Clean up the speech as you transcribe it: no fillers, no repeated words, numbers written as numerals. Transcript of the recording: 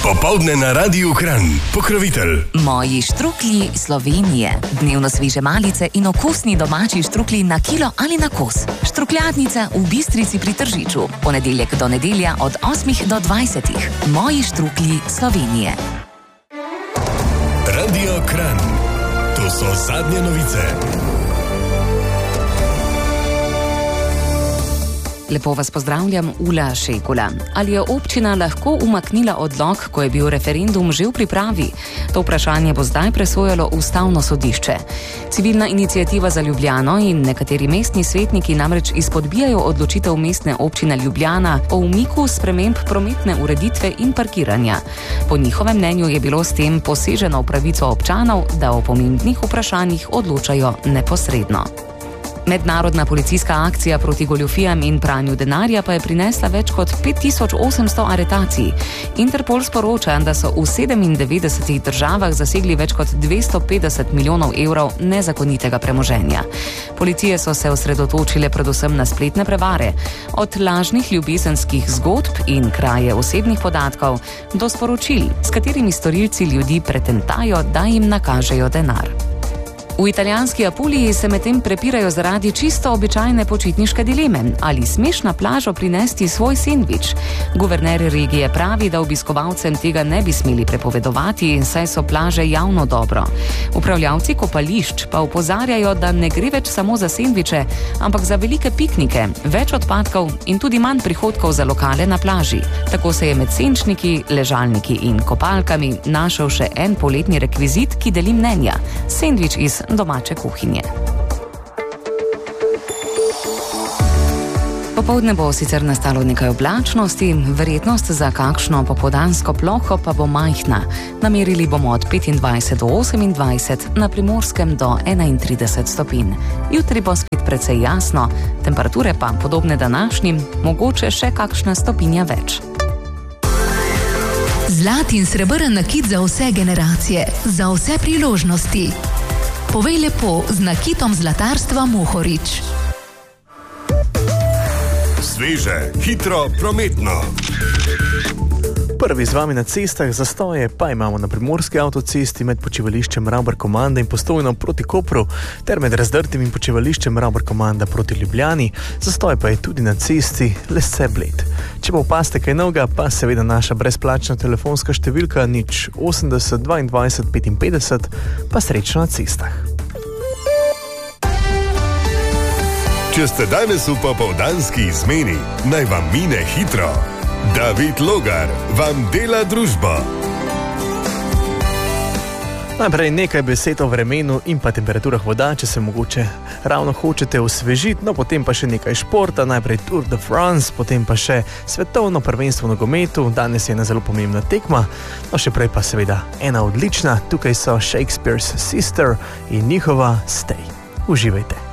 Popoldne na Radiu Kranj. Pokrovitelj Moji štruklji Slovenije. Dnevno sveže malice in okusni domači štruklji na kilo ali na kos. Štrukljadnica v Bistrici pri Tržiču. Ponedeljek do nedelja od 8 do 20. Moji štruklji Slovenije. Radio Kranj. To so zadnje novice. Lepo vas pozdravljam, Ula Šekula. Ali je občina lahko umaknila odlok, ko je bil referendum že v pripravi? To vprašanje bo zdaj presojalo Ustavno sodišče. Civilna iniciativa za Ljubljano in nekateri mestni svetniki namreč izpodbijajo odločitev mestne občine Ljubljana o umiku sprememb prometne ureditve in parkiranja. Po njihovem mnenju je bilo s tem poseženo v pravico občanov, da o pomembnih vprašanjih odločajo neposredno. Mednarodna policijska akcija proti goljufijam in pranju denarja pa je prinesla več kot 5800 aretacij. Interpol sporoča, da so v 97 državah zasegli več kot 250 milijonov evrov nezakonitega premoženja. Policije so se osredotočile predvsem na spletne prevare, od lažnih ljubezenskih zgodb in kraje osebnih podatkov do sporočil, s katerimi storilci ljudi pretentajo, da jim nakažejo denar. V italijanski Apuliji se medtem prepirajo zaradi čisto običajne počitniške dileme. Ali smeš na plažo prinesti svoj sendvič? Guverner regije pravi, da obiskovalcem tega ne bi smeli prepovedovati, saj so plaže javno dobro. Upravljavci kopališč pa opozarjajo, da ne gre več samo za sendviče, ampak za velike piknike, več odpadkov in tudi manj prihodkov za lokale na plaži. Tako se je med senčniki, ležalniki in kopalkami našel še en poletni rekvizit, ki deli mnenja. Sendvič iz domače kuhinje. Popoldne bo sicer nastalo nekaj oblačnosti, verjetnost za kakšno popoldansko ploho pa bo majhna. Namerili bomo od 25 do 28, na Primorskem do 31 stopinj. Jutri bo spet precej jasno, temperature pa podobne današnjim, mogoče še kakšna stopinja več. Zlat in srebrn nakit za vse generacije, za vse priložnosti. Povej lepo z nakitom zlatarstva Mohorič. Sveže, hitro, prometno. Prvi z vami na cestah, zastoje pa imamo na primorski avtocesti med počivališčem Ravbar-Komanda in Postojno proti Kopru ter med razdrtim in počivališčem Ravbar-Komanda proti Ljubljani. Zastoj pa je tudi na cesti Lesce-Bled. Če pa opaste kaj novega, pa seveda naša brezplačna telefonska številka 080 22 55, pa srečno na cestah. Če ste danes v popoldanski izmeni, naj vam mine hitro. David Logar vam dela družbo. Najprej nekaj besed o vremenu in pa temperaturah voda, če se mogoče ravno hočete osvežiti, no potem pa še nekaj športa, najprej Tour de France, potem pa še svetovno prvenstvo v nogometu, danes je ena zelo pomembna tekma, no še prej pa seveda ena odlična, tukaj so Shakespeare's Sister in njihova Stay. Uživajte.